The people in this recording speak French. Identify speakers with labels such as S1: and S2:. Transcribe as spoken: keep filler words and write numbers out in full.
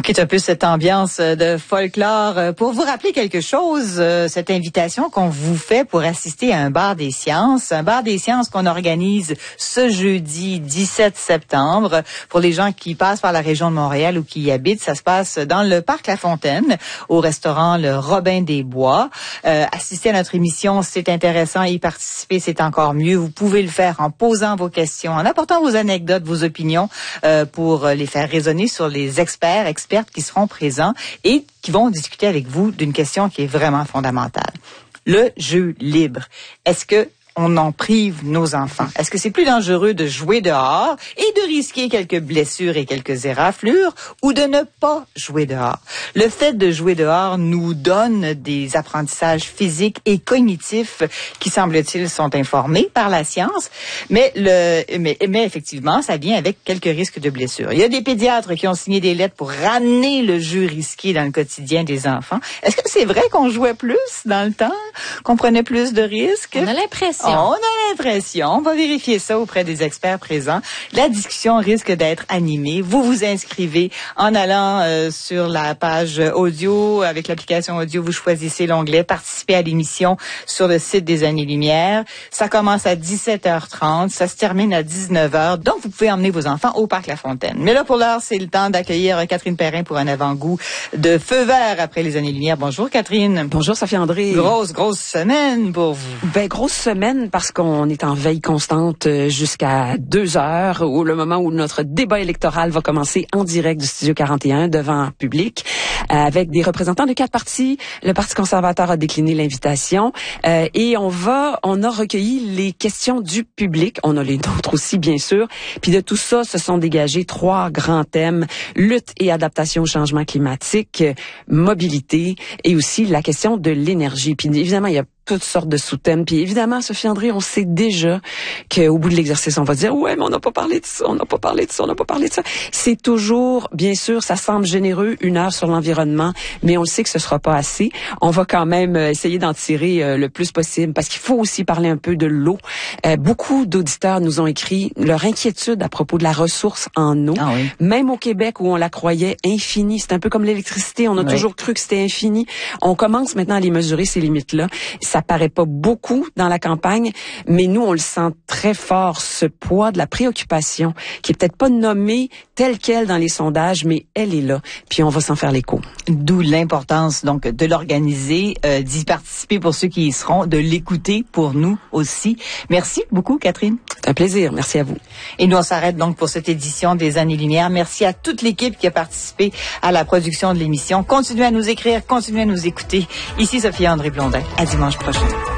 S1: quitte un peu cette ambiance de folklore pour vous rappeler quelque chose, cette invitation qu'on vous fait pour assister à un bar des sciences, un bar des sciences qu'on organise ce jeudi dix-sept septembre pour les gens qui passent par la région de Montréal ou qui y habitent. Ça se passe dans le parc La Fontaine, au restaurant Le Robin des Bois. Euh, assister à notre émission, c'est intéressant. Y participer, c'est encore mieux. Vous pouvez le faire en posant vos questions, en apportant vos anecdotes, vos opinions euh, pour les faire résonner sur les experts, expertes qui seront présents et qui vont discuter avec vous d'une question qui est vraiment fondamentale. Le jeu libre. Est-ce que on en prive nos enfants? Est-ce que c'est plus dangereux de jouer dehors et de risquer quelques blessures et quelques éraflures ou de ne pas jouer dehors? Le fait de jouer dehors nous donne des apprentissages physiques et cognitifs qui, semble-t-il, sont informés par la science, mais, le, mais, mais effectivement, ça vient avec quelques risques de blessures. Il y a des pédiatres qui ont signé des lettres pour ramener le jeu risqué dans le quotidien des enfants. Est-ce que c'est vrai qu'on jouait plus dans le temps, qu'on prenait plus de risques?
S2: On a l'impression.
S1: On a l'impression. On va vérifier ça auprès des experts présents. La discussion risque d'être animée. Vous vous inscrivez en allant euh, sur la page audio. Avec l'application audio, vous choisissez l'onglet « Participer à l'émission » sur le site des Années-Lumière. Ça commence à dix-sept heures trente. Ça se termine à dix-neuf heures. Donc, vous pouvez emmener vos enfants au parc La Fontaine. Mais là, pour l'heure, c'est le temps d'accueillir Catherine Perrin pour un avant-goût de feu vert après les Années-Lumière. Bonjour, Catherine.
S3: Bonjour, Sophie André.
S1: Grosse, grosse semaine pour vous.
S3: Ben, grosse semaine parce qu'on est en veille constante jusqu'à deux heures, au le moment où notre débat électoral va commencer en direct du Studio quarante et un devant public, avec des représentants de quatre partis. Le Parti conservateur a décliné l'invitation euh, et on va, on a recueilli les questions du public. On a les nôtres aussi, bien sûr. Puis de tout ça, se sont dégagés trois grands thèmes: lutte et adaptation au changement climatique, mobilité et aussi la question de l'énergie. Puis évidemment, il y a toutes sortes de sous-thèmes. Puis évidemment, Sophie André, on sait déjà qu'au bout de l'exercice, on va dire « Ouais, mais on n'a pas parlé de ça, on n'a pas parlé de ça, on n'a pas parlé de ça. » C'est toujours, bien sûr, ça semble généreux, une heure sur l'environnement, mais on le sait que ce sera pas assez. On va quand même essayer d'en tirer euh, le plus possible, parce qu'il faut aussi parler un peu de l'eau. Euh, beaucoup d'auditeurs nous ont écrit leur inquiétude à propos de la ressource en eau.
S1: Ah oui.
S3: Même au Québec, où on la croyait infinie, c'est un peu comme l'électricité, on a oui. toujours cru que c'était infini. On commence maintenant à les mesurer, ces limites-là. Ça paraît pas beaucoup dans la campagne, mais nous, on le sent très fort, ce poids de la préoccupation, qui est peut-être pas nommée telle quelle dans les sondages, mais elle est là, puis on va s'en faire l'écho.
S1: D'où l'importance, donc, de l'organiser, euh, d'y participer pour ceux qui y seront, de l'écouter pour nous aussi. Merci beaucoup, Catherine.
S3: C'est un plaisir. Merci à vous.
S1: Et nous, on s'arrête donc pour cette édition des Années-Lumière. Merci à toute l'équipe qui a participé à la production de l'émission. Continuez à nous écrire, continuez à nous écouter. Ici Sophie André Blondin. À dimanche prochain.